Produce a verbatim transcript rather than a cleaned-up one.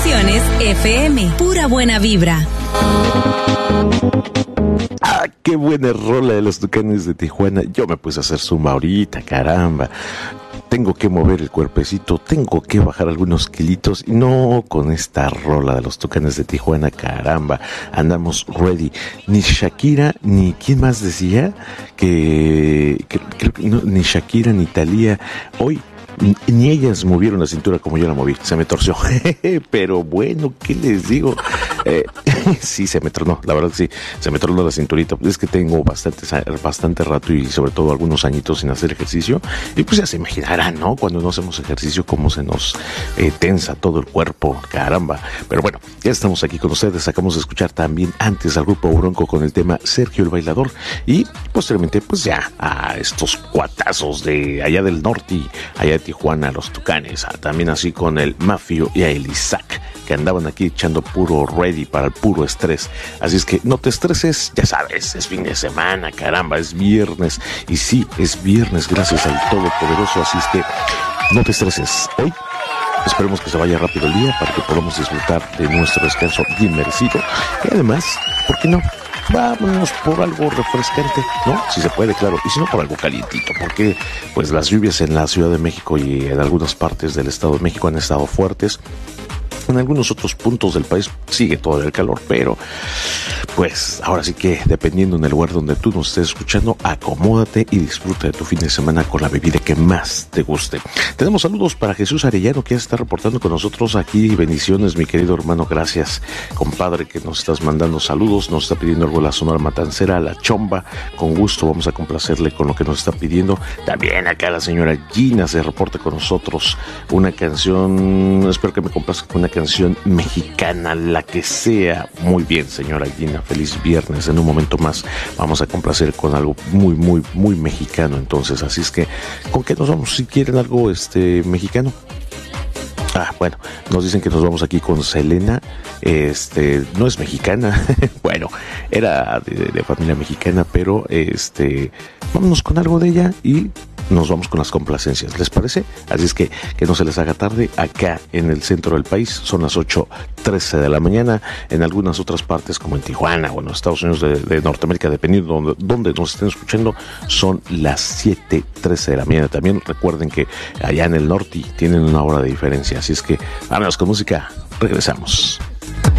Estaciones F M, pura buena vibra. Ah, qué buena rola de los Tucanes de Tijuana. Yo me puse a hacer zumba ahorita, caramba. Tengo que mover el cuerpecito, tengo que bajar algunos kilitos. Y no con esta rola de los Tucanes de Tijuana, caramba. Andamos ready. Ni Shakira, ni ¿quién más decía? Que, que, que no, ni Shakira, ni Thalía. Hoy ni ellas movieron la cintura como yo la moví, se me torció. Pero bueno, ¿qué les digo? Eh, sí, se me tronó, la verdad sí, se me tronó la cinturita. Es que tengo bastante, bastante rato y sobre todo algunos añitos sin hacer ejercicio. Y pues ya se imaginarán, ¿no? Cuando no hacemos ejercicio, cómo se nos eh, tensa todo el cuerpo, caramba. Pero bueno, ya estamos aquí con ustedes. Acabamos de escuchar también antes al grupo Bronco con el tema Sergio el Bailador. Y posteriormente, pues ya a estos cuatazos de allá del norte y allá de Tijuana, los Tucanes, también así con el Mafio y a el Isaac, que andaban aquí echando puro ready para el puro estrés. Así es que no te estreses, ya sabes, es fin de semana, caramba, es viernes, y sí, es viernes gracias al Todopoderoso, así es que no te estreses. Hoy esperemos que se vaya rápido el día para que podamos disfrutar de nuestro descanso bien merecido, y además, ¿por qué no? Vámonos por algo refrescante, ¿no? Si se puede, claro, y si no por algo calientito, porque pues las lluvias en la Ciudad de México y en algunas partes del Estado de México han estado fuertes. En algunos otros puntos del país sigue todo el calor, pero pues ahora sí que dependiendo en el lugar donde tú nos estés escuchando, acomódate y disfruta de tu fin de semana con la bebida que más te guste. Tenemos saludos para Jesús Arellano, que ya está reportando con nosotros aquí. Bendiciones, mi querido hermano, gracias, compadre, que nos estás mandando saludos. Nos está pidiendo algo la Sonora Matancera, la Chomba, con gusto vamos a complacerle con lo que nos está pidiendo. También acá la señora Gina se reporta con nosotros una canción, espero que me complazca con una canción mexicana, la que sea. Muy bien, señora Gina, feliz viernes. En un momento más vamos a complacer con algo muy, muy, muy mexicano. Entonces, así es que, ¿con qué nos vamos? Si quieren algo este mexicano. Ah, bueno, nos dicen que nos vamos aquí con Selena. Este, no es mexicana. Bueno, era de, de familia mexicana, pero este, vámonos con algo de ella y nos vamos con las complacencias, ¿les parece? Así es que que no se les haga tarde. Acá en el centro del país son las ocho trece de la mañana. En algunas otras partes, como en Tijuana o en los Estados Unidos de, de Norteamérica, dependiendo de donde, donde nos estén escuchando, son las siete trece de la mañana. También recuerden que allá en el norte tienen una hora de diferencia. Así es que vámonos con música, regresamos.